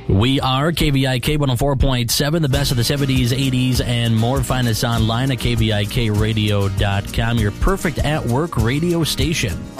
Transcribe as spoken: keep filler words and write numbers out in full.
We are K V I K one oh four point seven, the best of the seventies, eighties, and more. Find us online at K V I K radio dot com, your perfect at-work radio station.